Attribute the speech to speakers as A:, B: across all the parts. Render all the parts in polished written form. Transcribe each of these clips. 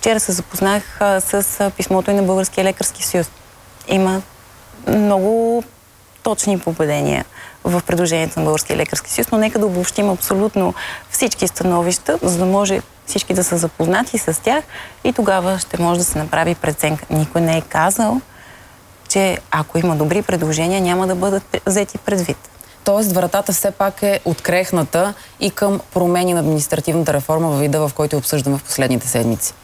A: Вчера се запознах с писмото и на Българския лекарски съюз. Има много точни поведения в предложението на Българския лекарски съюз, но нека да обобщим абсолютно всички становища, за да може всички да са запознати с тях и тогава ще може да се направи преценка. Никой не е казал, че ако има добри предложения, няма да бъдат взети предвид.
B: Тоест, вратата все пак е открехната и към промени на административната реформа във вида, в който обсъждаме в последните седмици.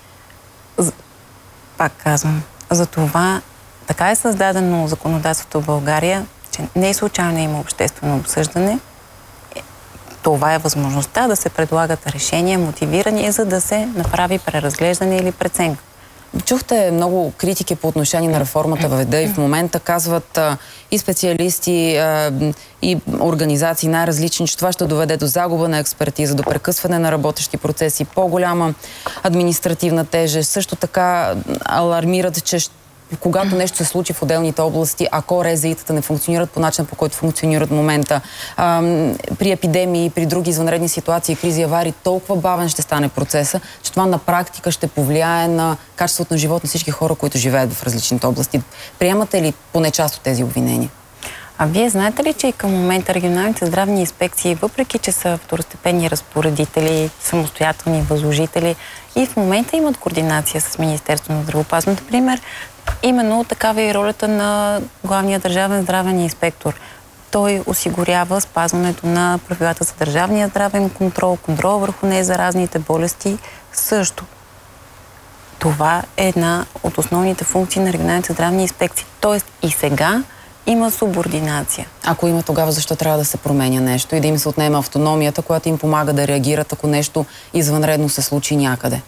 A: Пак казвам, за това така е създадено законодателството в България, че не случайно има обществено обсъждане. Това е възможността да се предлагат решения, мотивирани, за да се направи преразглеждане или преценка.
B: Чухте много критики по отношение на реформата във вида и в момента казват и специалисти, и организации най-различни, че това ще доведе до загуба на експертиза, до прекъсване на работещи процеси, по-голяма административна тежест. Също така алармират, че когато нещо се случи в отделните области, ако РЗИ-тата не функционират по начин, по който функционират в момента, при епидемии, при други извънредни ситуации, кризи, аварии, толкова бавен ще стане процеса, че това на практика ще повлияе на качеството на живот на всички хора, които живеят в различните области. Приемате ли поне част от тези обвинения?
A: А вие знаете ли, че и към момента регионалните здравни инспекции, въпреки че са второстепенни разпоредители, самостоятелни възложители, и в момента имат координация с Министерството на здравеопазването, например, именно такава е и ролята на главния държавен здравен инспектор. Той осигурява спазването на правилата за държавния здравен контрол, контрол върху незаразните болести също. Това е една от основните функции на регионалните здравни инспекции. Тоест и сега има субординация.
B: Ако има, тогава защо трябва да се променя нещо и да им се отнема автономията, която им помага да реагират, ако нещо извънредно се случи някъде?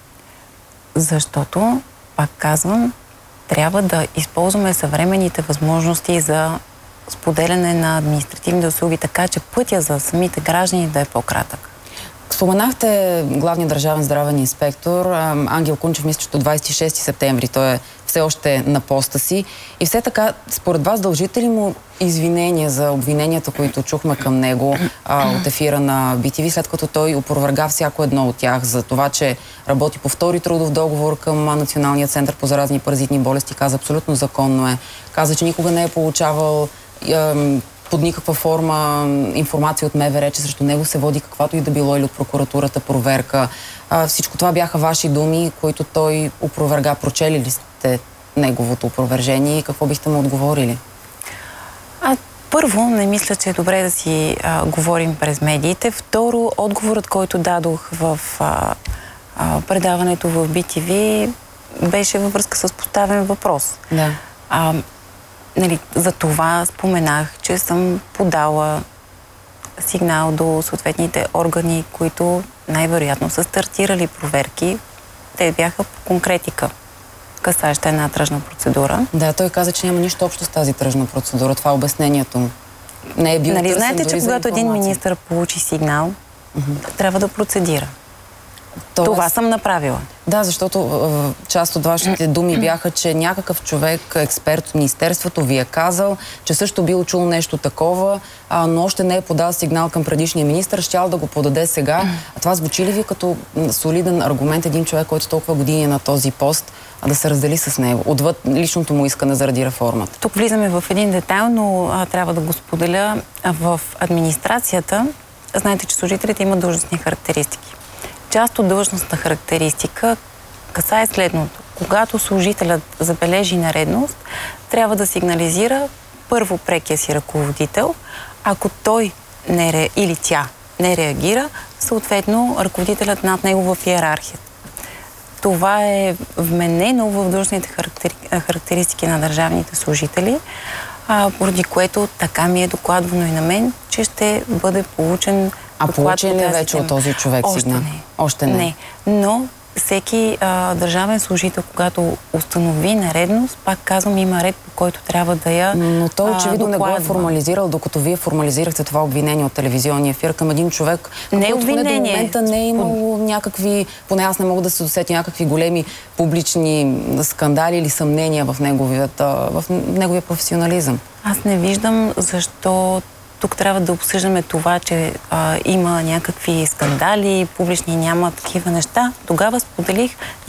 A: Защото, пак казвам, трябва да използваме съвременните възможности за споделяне на административни услуги, така че пътя за самите граждани да е по-кратък.
B: Споменахте главния държавен здравен инспектор Ангел Кунчев, мисля, че до 26 септември. Той е все още на поста си. И все така, според вас, дължите ли му извинения за обвиненията, които чухме към него от ефира на BTV, след като той опровърга всяко едно от тях за това, че работи по втори трудов договор към Националния център по заразни и паразитни болести, каза абсолютно законно е. Каза, че никога не е получавал под никаква форма информация от МВР, че срещу него се води каквато и да било или от прокуратурата проверка. Всичко това бяха ваши думи, които той опроверга. Прочели ли сте неговото опровержение и какво бихте му отговорили?
A: Първо, не мисля, че е добре да си говорим през медиите. Второ, отговорът, който дадох в предаването в BTV, беше във връзка с поставен въпрос.
B: Да.
A: За това споменах, че съм подала сигнал до съответните органи, които най-вероятно са стартирали проверки. Те бяха по конкретика, касаеща една тръжна процедура.
B: Да, той каза, че няма нищо общо с тази тръжна процедура. Това е обяснението му. Не е бил търсен,
A: знаете, че когато един министър получи сигнал, трябва да процедира. Това съм направила.
B: Да, защото част от вашите думи бяха, че някакъв човек, експерт от Министерството, ви е казал, че също бил чул нещо такова, но още не е подал сигнал към предишния министър, щял да го подаде сега. А това звучи ли ви като солиден аргумент един човек, който толкова години е на този пост, да се раздели с него, отвъд личното му искане заради реформата?
A: Тук влизаме в един детайл, но трябва да го споделя. В администрацията, знаете, че служителите имат длъжностни характеристики. Част от длъжностната характеристика касае следното. Когато служителят забележи нередност, трябва да сигнализира първо прекия си ръководител. Ако той или тя не реагира, съответно ръководителят над него в иерархията. Това е вменено в длъжностните характеристики на държавните служители, поради което така ми е докладвано и на мен, че ще бъде получен.
B: А получен ли вече от този човек сигнал? Още не.
A: Но всеки държавен служител, когато установи нередност, пак казвам, има ред, по който трябва да я
B: Но той очевидно не го е формализирал, докато вие формализирахте това обвинение от телевизионния ефир към един човек, който поне до момента не е имал някакви, поне аз не мога да се досетя някакви големи публични скандали или съмнения в неговия професионализъм.
A: Аз не виждам защо тук трябва да обсъждаме това, че има някакви скандали, публични няма такива неща. Тогава споделих